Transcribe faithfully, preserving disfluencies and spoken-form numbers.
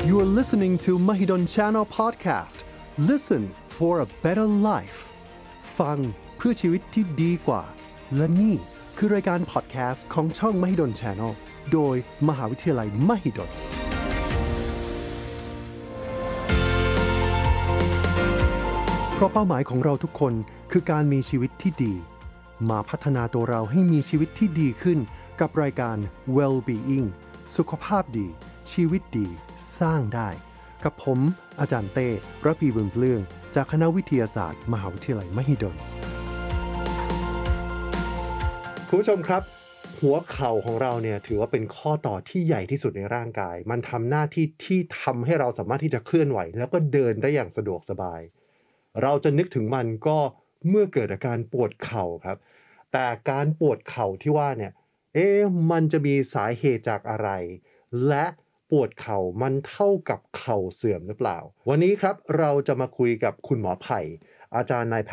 You are listening to Mahidol Channel Podcast. Listen for a better life. ฟังเพื่อชีวิตที่ดีกว่าและนี่คือรายการ podcast ของช่อง Mahidol Channel โดยมหาวิทยาลัย Mahidolเพราะเป้าหมายของเราทุกคนคือการมีชีวิตที่ดีมาพัฒนาตัวเราให้มีชีวิตที่ดีขึ้นกับรายการ Well-being สุขภาพดีชีวิตดีสร้างได้กับผมอาจารย์เต้ระพีบุญเปลื้องจากคณะวิทยาศาสตร์มหาวิทยาลัยมหิดลคุณผู้ชมครับหัวเข่าของเราเนี่ยถือว่าเป็นข้อต่อที่ใหญ่ที่สุดในร่างกายมันทำหน้าที่ที่ทำให้เราสามารถที่จะเคลื่อนไหวแล้วก็เดินได้อย่างสะดวกสบายเราจะนึกถึงมันก็เมื่อเกิดอาการปวดเข่าครับแต่การปวดเข่าที่ว่าเนี่ยเอ๊ะมันจะมีสาเหตุจากอะไรและปวดเข่ามันเท่ากับเข่าเสื่อมหรือเปล่าวันนี้ครับเราจะมาคุยกับคุณหมอไผ่อาจารย์นายแพ